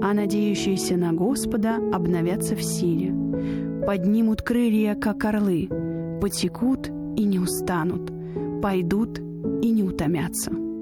а надеющиеся на Господа обновятся в силе. Поднимут крылья, как орлы, потекут и не устанут, пойдут и не утомятся».